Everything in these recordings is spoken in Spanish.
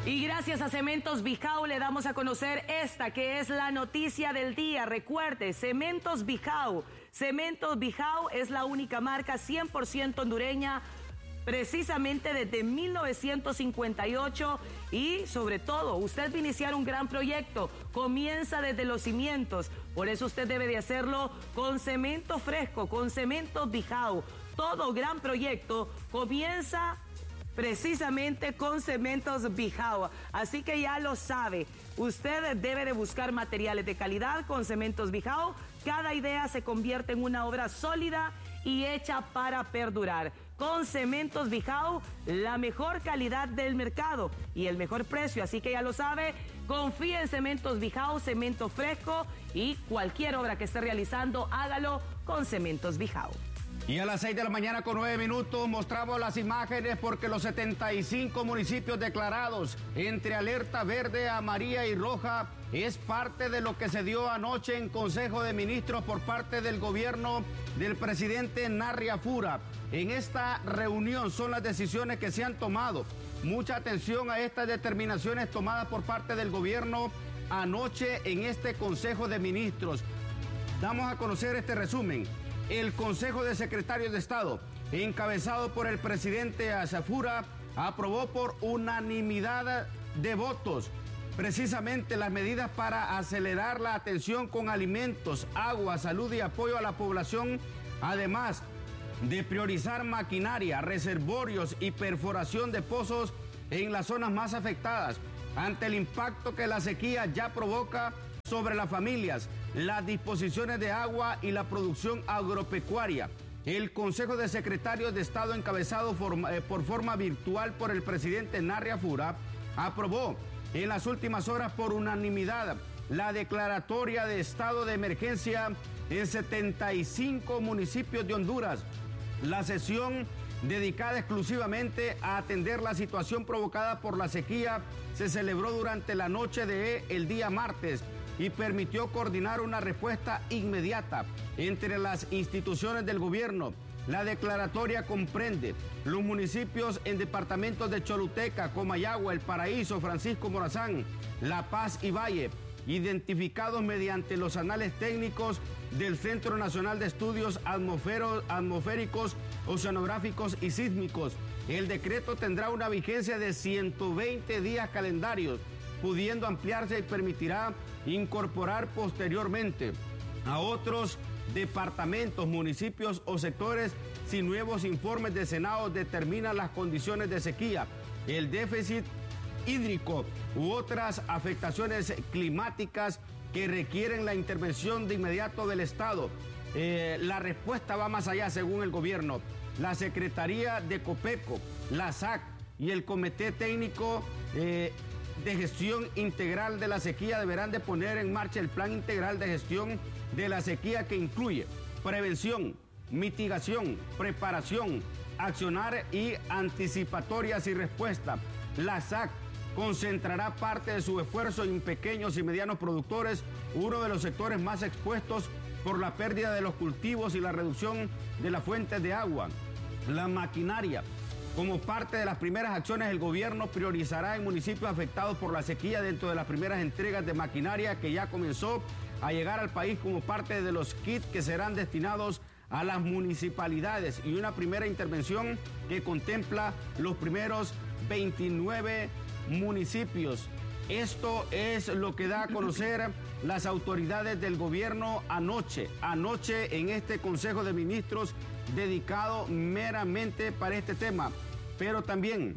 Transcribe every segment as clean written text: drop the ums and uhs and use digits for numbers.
Y gracias a Cementos Bijao le damos a conocer esta que es la noticia del día. Recuerde, Cementos Bijao. Cementos Bijao es la única marca 100% hondureña, precisamente desde 1958, y sobre todo, usted va a iniciar un gran proyecto, comienza desde los cimientos, por eso usted debe de hacerlo con cemento fresco, con Cementos Bijao. Todo gran proyecto comienza precisamente con Cementos Bijao. Así que ya lo sabe, usted debe de buscar materiales de calidad con Cementos Bijao. Cada idea se convierte en una obra sólida y hecha para perdurar. Con Cementos Bijao, la mejor calidad del mercado y el mejor precio. Así que ya lo sabe, confíe en Cementos Bijao, cemento fresco, y cualquier obra que esté realizando, hágalo con Cementos Bijao. Y a las 6 de la mañana con 9 minutos mostramos las imágenes porque los 75 municipios declarados entre alerta verde, amarilla y roja es parte de lo que se dio anoche en Consejo de Ministros por parte del gobierno del presidente Narria Fura. En esta reunión son las decisiones que se han tomado. Mucha atención a estas determinaciones tomadas por parte del gobierno anoche en este Consejo de Ministros. Damos a conocer este resumen. El Consejo de Secretarios de Estado, encabezado por el presidente Fura, aprobó por unanimidad de votos precisamente las medidas para acelerar la atención con alimentos, agua, salud y apoyo a la población, además de priorizar maquinaria, reservorios y perforación de pozos en las zonas más afectadas ante el impacto que la sequía ya provoca sobre las familias, las disposiciones de agua y la producción agropecuaria. El Consejo de Secretarios de Estado, encabezado por forma virtual por el presidente Narria Fura, aprobó en las últimas horas por unanimidad la declaratoria de estado de emergencia en 75 municipios de Honduras. La sesión, dedicada exclusivamente a atender la situación provocada por la sequía, se celebró durante la noche del día martes y permitió coordinar una respuesta inmediata entre las instituciones del gobierno. La declaratoria comprende los municipios en departamentos de Choluteca, Comayagua, El Paraíso, Francisco Morazán, La Paz y Valle, identificados mediante los anales técnicos del Centro Nacional de Estudios Atmosféricos, Oceanográficos y Sísmicos. El decreto tendrá una vigencia de 120 días calendarios, pudiendo ampliarse y permitirá incorporar posteriormente a otros departamentos, municipios o sectores si nuevos informes de Senado determinan las condiciones de sequía, el déficit hídrico u otras afectaciones climáticas que requieren la intervención de inmediato del Estado. La respuesta va más allá, según el gobierno. La Secretaría de Copeco, la SAC y el Comité Técnico de Gestión Integral de la Sequía deberán de poner en marcha el Plan Integral de Gestión de la Sequía, que incluye prevención, mitigación, preparación, accionar y anticipatorias y respuesta. La SAC concentrará parte de su esfuerzo en pequeños y medianos productores, uno de los sectores más expuestos por la pérdida de los cultivos y la reducción de las fuentes de agua. La maquinaria. Como parte de las primeras acciones, el gobierno priorizará en municipios afectados por la sequía dentro de las primeras entregas de maquinaria que ya comenzó a llegar al país como parte de los kits que serán destinados a las municipalidades, y una primera intervención que contempla los primeros 29 municipios. Esto es lo que da a conocer las autoridades del gobierno anoche en este Consejo de Ministros dedicado meramente para este tema. Pero también,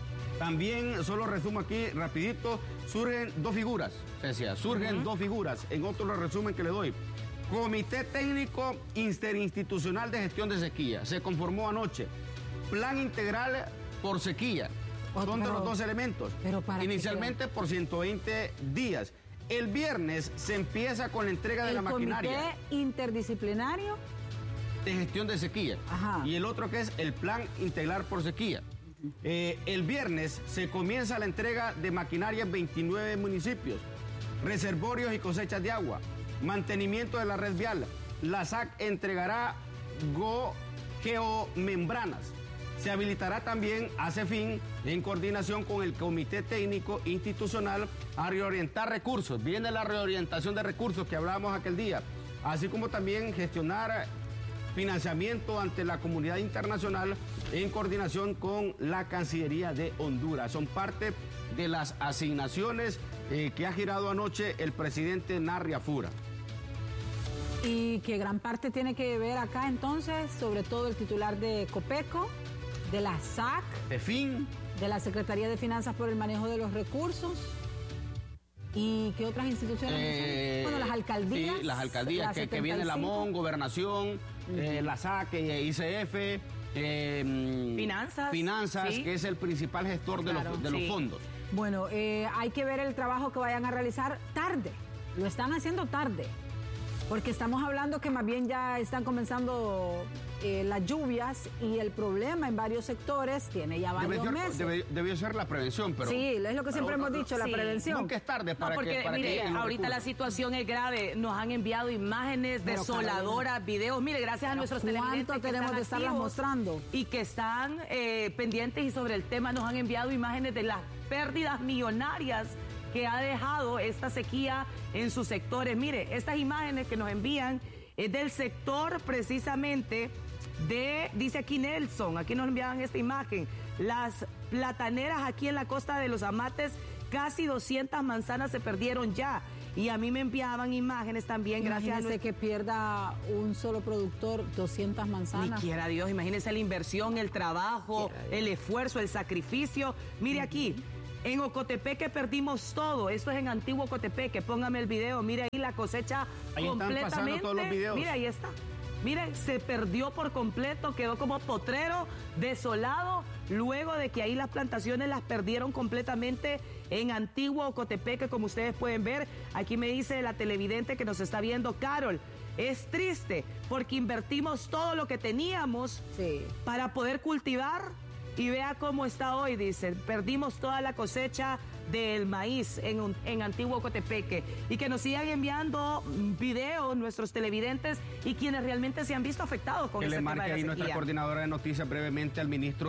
solo resumo aquí rapidito, surgen dos figuras, dos figuras, en otro resumen que le doy. Comité Técnico Interinstitucional de Gestión de Sequía, se conformó anoche. Plan Integral por Sequía, son de los dos elementos. Inicialmente por 120 días. El viernes se empieza con la entrega de la maquinaria. ¿El Comité Interdisciplinario? De Gestión de Sequía. Ajá. Y el otro que es el Plan Integral por Sequía. El viernes se comienza la entrega de maquinaria en 29 municipios, reservorios y cosechas de agua, mantenimiento de la red vial. La SAC entregará geomembranas, Se habilitará también a ese fin, en coordinación con el Comité Técnico Institucional, a reorientar recursos. Viene la reorientación de recursos que hablábamos aquel día, así como también gestionar financiamiento ante la comunidad internacional en coordinación con la Cancillería de Honduras. Son parte de las asignaciones que ha girado anoche el presidente Narria Fura. Y que gran parte tiene que ver acá entonces, sobre todo el titular de Copeco, de la SAC, de la Secretaría de Finanzas por el manejo de los recursos. ¿Y qué otras instituciones? Bueno, las alcaldías. Sí, las alcaldías, que viene la MON, Gobernación, la SAC, ICF, Finanzas, sí, que es el principal gestor de, claro, los fondos. Bueno, hay que ver el trabajo que vayan a realizar tarde. Lo están haciendo tarde. Porque estamos hablando que más bien ya están comenzando las lluvias y el problema en varios sectores tiene ya varios meses. Debió ser la prevención, pero... Sí, es lo que siempre hemos dicho, la prevención. Nunca es tarde para porque, mire, ahorita la situación es grave. Nos han enviado imágenes desoladoras, videos. Mire, gracias a nuestros televidentes ¿cuánto tenemos de estarlas mostrando? Y que están pendientes y sobre el tema nos han enviado imágenes de las pérdidas millonarias que ha dejado esta sequía en sus sectores. Mire, estas imágenes que nos envían es del sector precisamente de, dice aquí Nelson, aquí nos enviaban esta imagen, las plataneras aquí en la costa de los Amates, casi 200 manzanas se perdieron ya. Y a mí me enviaban imágenes también, gracias a que pierda un solo productor 200 manzanas. Ni quiera Dios, imagínense la inversión, el trabajo, el esfuerzo, el sacrificio. Mire aquí. En Ocotepeque perdimos todo. Esto es en Antiguo Ocotepeque. Póngame el video. Mire ahí la cosecha ahí completamente. Están pasando todos los videos. Mire, ahí está. Mire, se perdió por completo. Quedó como potrero, desolado. Luego de que ahí las plantaciones las perdieron completamente en Antiguo Ocotepeque, como ustedes pueden ver. Aquí me dice la televidente que nos está viendo, Carol. Es triste porque invertimos todo lo que teníamos para poder cultivar. Y vea cómo está hoy, dice, perdimos toda la cosecha del maíz en Antiguo Ocotepeque. Y que nos sigan enviando videos nuestros televidentes y quienes realmente se han visto afectados con este tema de la sequía. Que le marque ahí nuestra coordinadora de noticias brevemente al ministro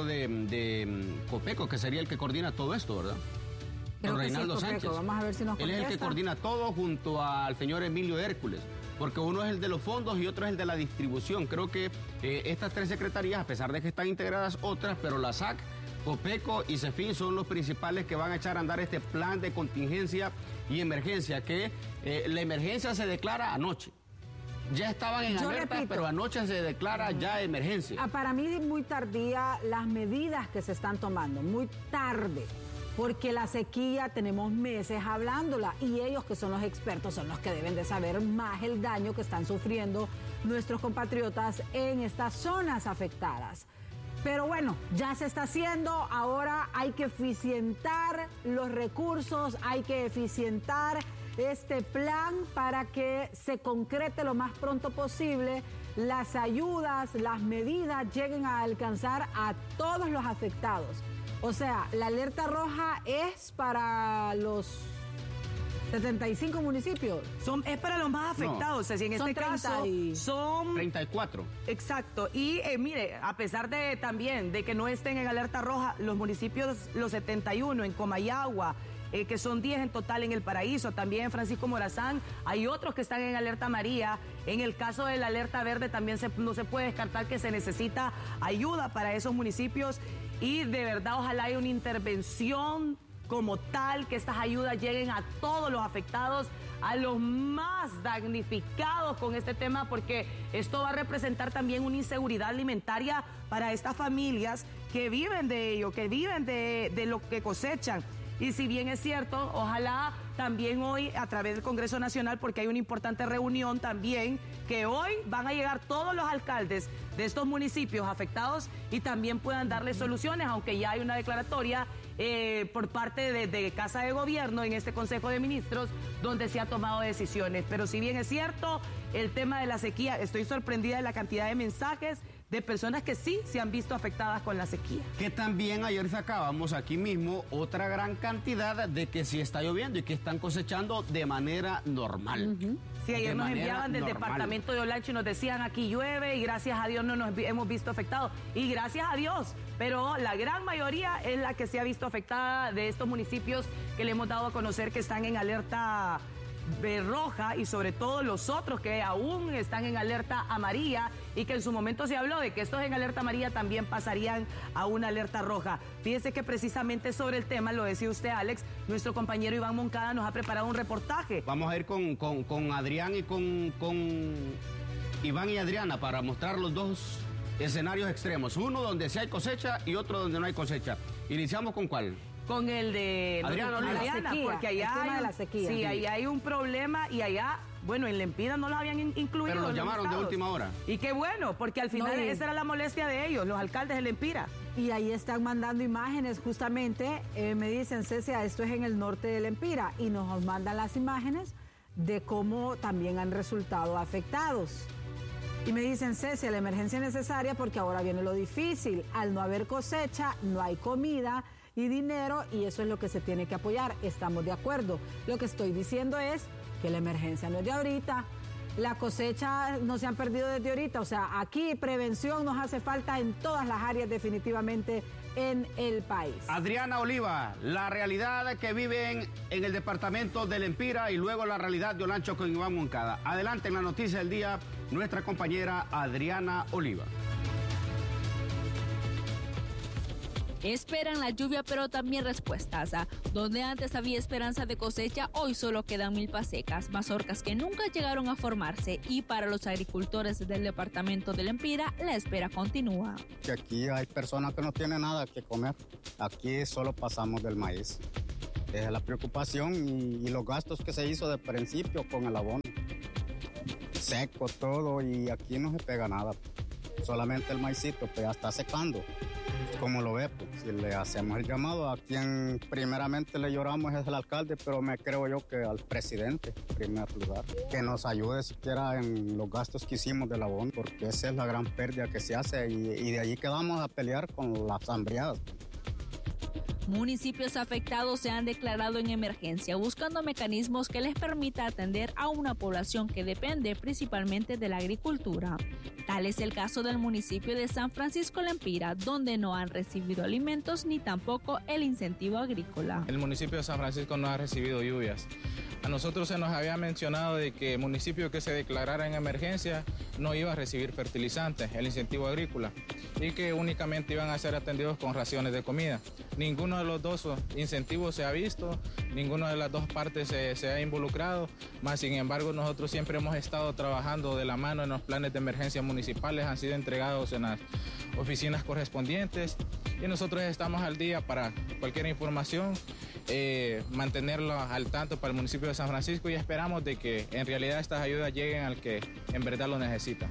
de Copeco, que sería el que coordina todo esto, ¿verdad? Don Reinaldo Sánchez. Vamos a ver si nos contesta. Él es el que coordina todo junto al señor Emilio Hércules. Porque uno es el de los fondos y otro es el de la distribución. Creo que estas tres secretarías, a pesar de que están integradas otras, pero la SAC, Copeco y CEFIN son los principales que van a echar a andar este plan de contingencia y emergencia, que la emergencia se declara anoche. Ya estaban en alerta, pero anoche se declara ya emergencia. Para mí es muy tardía las medidas que se están tomando, muy tarde. Porque la sequía tenemos meses hablándola y ellos que son los expertos son los que deben de saber más el daño que están sufriendo nuestros compatriotas en estas zonas afectadas. Pero bueno, ya se está haciendo, ahora hay que eficientar los recursos, hay que eficientar este plan para que se concrete lo más pronto posible, las ayudas, las medidas lleguen a alcanzar a todos los afectados. O sea, la alerta roja es para los 75 municipios. Es para los más afectados. O sea, si en este caso son 34. Exacto. Y mire, a pesar de también de que no estén en alerta roja, los municipios, los 71 en Comayagua, que son 10 en total en El Paraíso, también en Francisco Morazán, hay otros que están en alerta amarilla. En el caso de la alerta verde también no se puede descartar que se necesita ayuda para esos municipios. Y de verdad, ojalá haya una intervención como tal, que estas ayudas lleguen a todos los afectados, a los más damnificados con este tema, porque esto va a representar también una inseguridad alimentaria para estas familias que viven de ello, que viven de lo que cosechan. Y si bien es cierto, ojalá también hoy a través del Congreso Nacional, porque hay una importante reunión también, que hoy van a llegar todos los alcaldes de estos municipios afectados y también puedan darle soluciones, aunque ya hay una declaratoria por parte de Casa de Gobierno en este Consejo de Ministros, donde se ha tomado decisiones. Pero si bien es cierto, el tema de la sequía, estoy sorprendida de la cantidad de mensajes de personas que sí se han visto afectadas con la sequía. Que también ayer sacábamos aquí mismo otra gran cantidad de que sí está lloviendo y que están cosechando de manera normal. Sí, ayer nos enviaban del departamento de Olancho y nos decían aquí llueve y gracias a Dios no nos hemos visto afectados. Y gracias a Dios, pero la gran mayoría es la que se ha visto afectada de estos municipios que le hemos dado a conocer que están en alerta roja y sobre todo los otros que aún están en alerta amarilla y que en su momento se habló de que estos en alerta amarilla también pasarían a una alerta roja. Fíjese que precisamente sobre el tema, lo decía usted, Alex, nuestro compañero Iván Moncada nos ha preparado un reportaje. Vamos a ir con Adrián y con Iván y Adriana para mostrar los dos escenarios extremos, uno donde sí hay cosecha y otro donde no hay cosecha. ¿Iniciamos con cuál? Con el de Adriana, porque allá hay, la sequía. Sí, allá hay un problema y allá, bueno, en Lempira no los habían incluido. Pero los llamaron de última hora. Y qué bueno, porque al final esa era la molestia de ellos, los alcaldes de Lempira. Y ahí están mandando imágenes, justamente, me dicen, Cecia, esto es en el norte de Lempira, y nos mandan las imágenes de cómo también han resultado afectados. Y me dicen, Cecia, la emergencia es necesaria porque ahora viene lo difícil. Al no haber cosecha, no hay comida y dinero, y eso es lo que se tiene que apoyar. Estamos de acuerdo. Lo que estoy diciendo es que la emergencia no es de ahorita. La cosecha no se han perdido desde ahorita. O sea, aquí prevención nos hace falta en todas las áreas definitivamente en el país. Adriana Oliva, la realidad que viven en el departamento de Lempira y luego la realidad de Olancho con Iván Moncada. Adelante en la noticia del día, nuestra compañera Adriana Oliva. Esperan la lluvia, pero también respuestas. Donde antes había esperanza de cosecha, hoy solo quedan milpas secas, mazorcas que nunca llegaron a formarse. Y para los agricultores del departamento de Lempira, la espera continúa. Que aquí hay personas que no tienen nada que comer. Aquí solo pasamos del maíz. Es la preocupación y los gastos que se hizo de principio con el abono. Seco todo y aquí no se pega nada. Solamente el maicito, pues ya está secando. Como lo ve, pues, si le hacemos el llamado, a quien primeramente le lloramos es el alcalde, pero me creo yo que al presidente, en primer lugar, que nos ayude siquiera en los gastos que hicimos del abono, porque esa es la gran pérdida que se hace y de allí quedamos a pelear con las hambriadas. Municipios afectados se han declarado en emergencia, buscando mecanismos que les permita atender a una población que depende principalmente de la agricultura. Tal es el caso del municipio de San Francisco Lempira, donde no han recibido alimentos ni tampoco el incentivo agrícola. El municipio de San Francisco no ha recibido lluvias. A nosotros se nos había mencionado de que el municipio que se declarara en emergencia no iba a recibir fertilizantes, el incentivo agrícola, y que únicamente iban a ser atendidos con raciones de comida. Ninguno de los dos incentivos se ha visto, ninguna de las dos partes se ha involucrado, más sin embargo nosotros siempre hemos estado trabajando de la mano en los planes de emergencia municipales, han sido entregados en las oficinas correspondientes y nosotros estamos al día para cualquier información, mantenerlo al tanto para el municipio de San Francisco y esperamos de que en realidad estas ayudas lleguen al que en verdad lo necesita.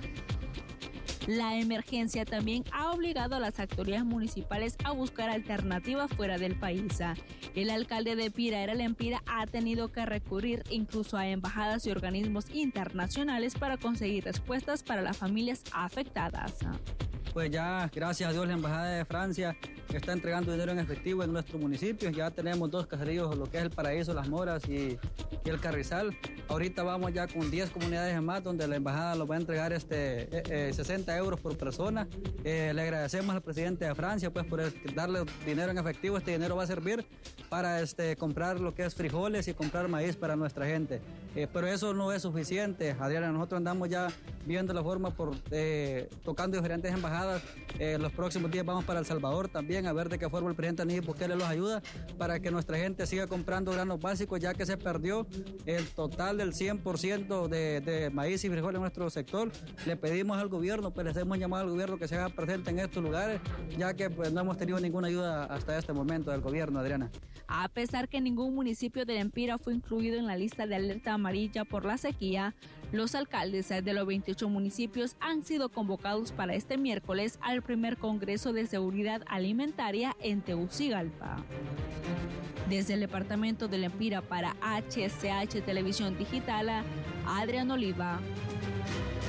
La emergencia también ha obligado a las autoridades municipales a buscar alternativas fuera del país. El alcalde de Lempira ha tenido que recurrir incluso a embajadas y organismos internacionales para conseguir respuestas para las familias afectadas. Pues ya, gracias a Dios, la Embajada de Francia está entregando dinero en efectivo en nuestros municipios. Ya tenemos 2 caseríos, lo que es el Paraíso, Las Moras y el Carrizal. Ahorita vamos ya con 10 comunidades más donde la Embajada nos va a entregar 60 euros por persona. Le agradecemos al presidente de Francia pues por darle dinero en efectivo. Este dinero va a servir para comprar lo que es frijoles y comprar maíz para nuestra gente. Pero eso no es suficiente, Adriana. Nosotros andamos ya viendo la forma tocando diferentes embajadas. Los próximos días vamos para El Salvador también a ver de qué forma el presidente Nayib Bukele los ayuda para que nuestra gente siga comprando granos básicos, ya que se perdió el total del 100% de maíz y frijoles en nuestro sector. Le pedimos al gobierno, pues les hemos llamado al gobierno que se haga presente en estos lugares, ya que pues no hemos tenido ninguna ayuda hasta este momento del gobierno, Adriana. A pesar que ningún municipio de Lempira fue incluido en la lista de alerta amarilla por la sequía, los alcaldes de los 28 municipios han sido convocados para este miércoles al primer Congreso de Seguridad Alimentaria en Tegucigalpa. Desde el departamento de Lempira para HCH Televisión Digital, Adriana Oliva.